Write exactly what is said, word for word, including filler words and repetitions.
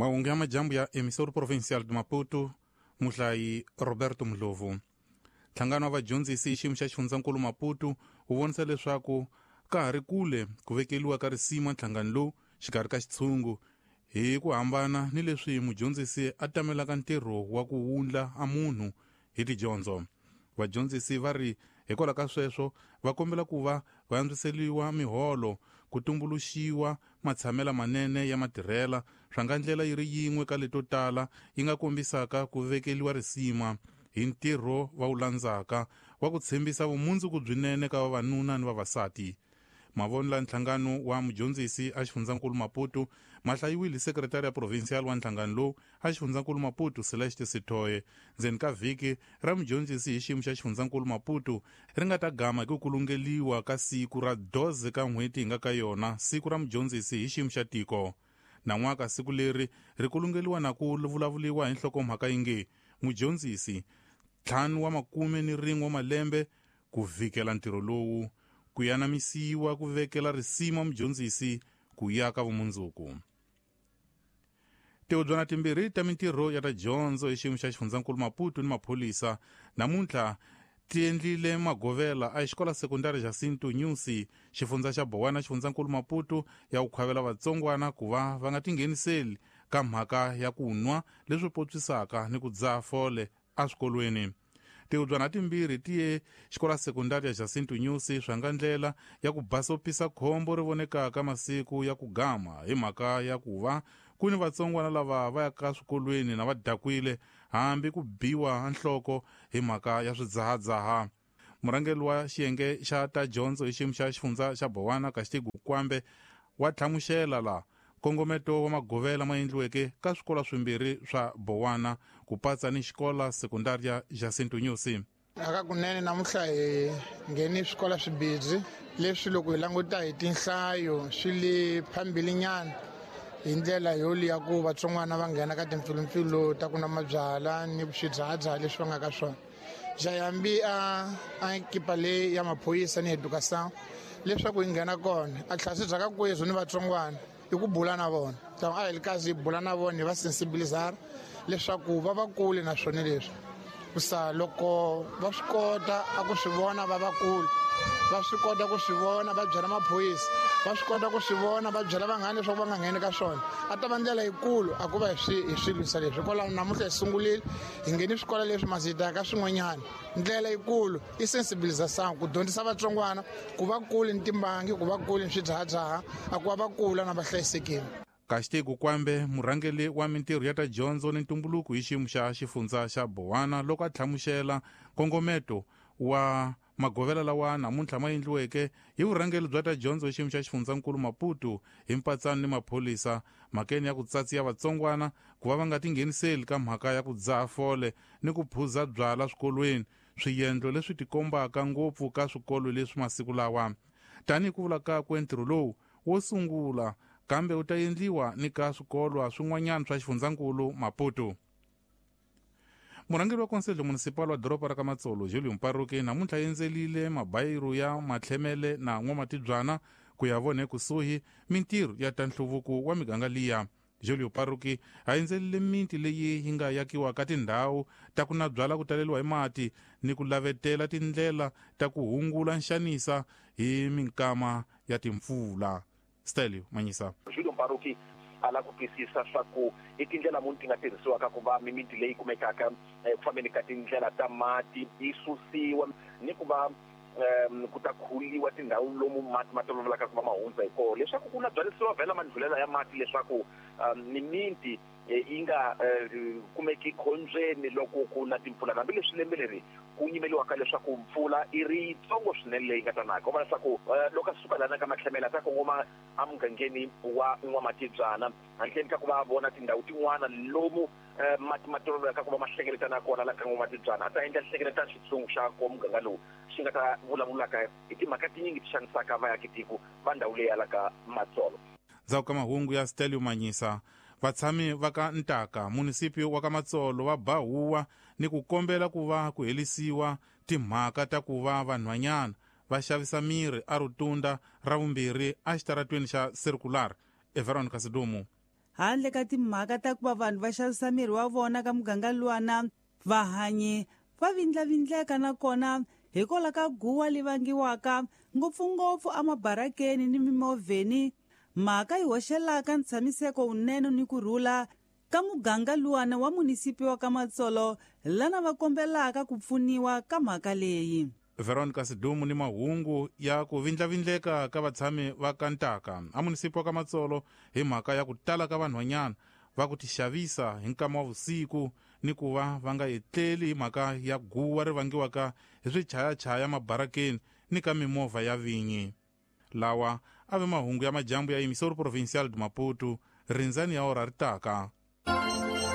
Mahungu ya majambu ya emissora provincial de Maputo, muhlayi Roberto Mdlovu. Nhlangano wa vadyondzisi hi xiyimo xa xifundzankulu Maputo wu vonisa leswaku ka ha ri kule ku vekeliwa ka risima nhlangano lowu xikarhi ka xitshungu hi ku hambana ni leswi mudyondzisi a tamelaka ntirho wa ku wundla a munhu hi tidyondzo. Vadyondzisi va ri hikwalaho ka sweswo va kombela ku va va antswiseliwa miholo, ku tumbuluxiwa matshamela manene ya matirhela, swa nga ndlela yi ri yin'we ka leto tala yi nga kombisaka ku vekeliwa risima hi ntirho va wu landzaka wa ku tshembisa vumundzuku byinene ka vavanuna ni vavasati. Mavonela nhlangano wa mudyondzisi a xifundzankulu Maputo ma hlayiwile sekretari ya provincial wa nhlangano lowu a xifundzankulu Maputo Celeste Sithoye ndzeni ka vhiki ra mudyondzisi hi xiyimo xa xifundzankulu Maputo ri nga ta gama hi ku kulungeliwa ka siku ra doze ka n'hweti hi nga ka yona siku ra mudyondzisi hi xiyimo xa tiko. Nan'waka siku leri ri kulungeliwa na ku vulavuliwa hi nhlokomhaka yinge mudyondzisi ntlhanu wa makume ni rin'we wa malembe ku vhikela ntirho lowu, ku yanamisiwa ku vekela risima mudyondzisi ku yaka vumundzuku. Tihubyana timbirhi ta mintirho ya ta dyondzo hi xiyimo xa xifundzankulu Maputo ni maphorisa namuntlha ti endlile magovela a xikola sekundari xa Sinto Nyusi xifundza xa Bowana xifundzankulu Maputo ya ku khwavela vatsongwana ku va va nga tingheniseli ka mhaka ya ku nwa leswi potswisaka ni ku dzaha fole a swikolweni. Tihubyana timbirhi tiye xikola sekundari ya Jacinto Nyusi swa nga ndlela ya ku basopisa khombo ri vonekaka masiku ya ku gama hi mhaka ya ku va ku ni vatsongwana lava va yaka swikolweni na va dakwile hambi ku biwa nhloko hi mhaka ya swidzahadzaha. Murhangeri wa xiyenge xa ta dyondzo hi xiyimo xa xifundza xa Bowana Kaxitego Kwambe wa tlhamuxela la kongometo wa magovela ma endliweke ka swikola swimbirhi swa Bowana ku patsa ni xikola sekundari ya Jacinto Nyusi. Aka kunene namuntlha hi ngheni swikola swibidzi leswi loko hi languta hi tinhlayo swi le phambili nyana hi ndlela yoli ya ku vatsongwana va nghena ka timpfilumpfilu ta ku na mabyala ni swidzahadzaha leswi va nga ka swona. Jayambi a a ekipa leyi ya maphoyisa ni education leswaku hi nghena kona a tlhasi bya ka kwezo ni vatsongwana i ku bula na vona so a hi kazi hi bula na vona hi va sensibilizar leswaku va va kule na swona leswi kusa loko va swi kota a ku swi vona vavakulu va swi kota ku swi vona va byela maphoyisa va swi kota ku swi vona va byela vanghana leswaku va nga ngheni ka swona a ta va ndlela yikulu a ku va hi swi hi swi lwisa leswi hikwalaho namuntlha hi sungulile hi ngheni swikola leswi masita ka swin'wanyana ndlela yikulu i sensibilization ku dyondzisa vatsongwana ku va kule ni timbangi ku va kule ni swidzahadzaha a ku va va kula na va hlayisekile. Kaxitego Kwambe murhangeli wa mintirho ya ta dyondzo ni ntumbuluko hi xiyimo xa xifundza xa Bowana loko a tlhamuxela kongometo wa magovela lawa namuntlha ma endliweke hi vurhangeli bya ta dyondzo hi xiyimo xa xifundzankulu Maputo hi mpatsano ni maphorisa makeni ya ku tsatsiya vatsongwana ku va va nga tingheniseli ka mhaka ya ku dzaha fole ni ku phuza byala swikolweni, swiyendlo leswi tikombaka ngopfu ka swikolo leswi masiku lawa. Tanihi ku vula kakwe ntirho lowu wo sungula kambe u ta endliwa ni ka swikolo swin'wanyana swa xifundzankulu Maputo. Murhangeri wa konsele municipal wa doroba ra ka Matsolo Julio Mparuki namuntlha endzelile mabayiro ya matlhemele na n'wamatibyana ku ya vona kusuhi mintirho ya ta nhluvuko wa miganga liya. Julio Mparuki a endzelile miti leyi yi nga yakiwa ka tindhawu ta ku na byala ku taleliwa hi mati ni ku lavetela tindlela ta ku hungula nxanisa hi minkama ya timpfula. Stelio Manyisa. Julio Mparuki ala ku twisisa swa ku i tindlela muni ti nga tirhisiwaka ku va mimiti leyi kumekaka ku fambeni ka tindlela ta mati yi susiwa ni ku va um ku ta khuliwa tindhawu lomu mati ma tolovelaka ku va ma hundza hi kona leswaku ku na byarisiwa vhela mandlulela ya mati leswaku um mimiti yi nga kumeki khombyeni loko ku na timpfula hambileswi lembe leri ku yimeliwaka leswaku mpfula i ri yitsongo swinene leyi nga tanaka u vona leswaku loko a suka lana ka matlhemela ta kongoma a mugangeni wa n'wamatibyana handleni ka ku va vona tindhawu tin'wana lomu mati ma tolovelaka ku va ma hlengeletana kona la ka n'wamatibyana a ta endla hlengeleta xitsungu xa ko muganga lowu xi nga ta vulavulaka hi timhaka tinyingi ti xanisaka vaakitiko va ndhawu leyi ala ka Matsolo. Ndzhaku ka mahungu ya Stelio Manyisa, vatshami va ka Ntaka munisipio wa ka Matsolo va ba huwa ni ku kombela ku va ku helisiwa timhaka ta ku va vanhwanyana va xavisa miri a Rotunda ra vumbirhi a xitaratweni xa Circular eVeronica Sidomu. handle ka timhaka ta ku va vanhu va xavisa miri wa vona ka muganga luwana vahanyi va vindlavindleka nakona hikola ka guwa li vangiwaka ngopfungopfu amabarakeni ni mimovheni, mhaka yi hoxelaka ntshamiseko wunene ni kurhula ka muganga luwana wa munisipi wa ka Matsolo lana va kombelaka ku pfuniwa ka mhaka leyi. Veronica Sidumu ni mahungu ya ku vindlavindleka ka vatshami va ka Ntaka a munisipi wa ka Matsolo hi mhaka ya ku tala ka vanhwanyana va ku tixavisa hi nkama wa vusiku ni ku va va nga etleli hi mhaka ya guwa ri vangiwaka hi swichayachaya mabarakeni ni ka mimovha ya vinyi. Lawa a ve mahungu ya majambu ya emisori provincial de Maputo, rindzani ya ora ritaka.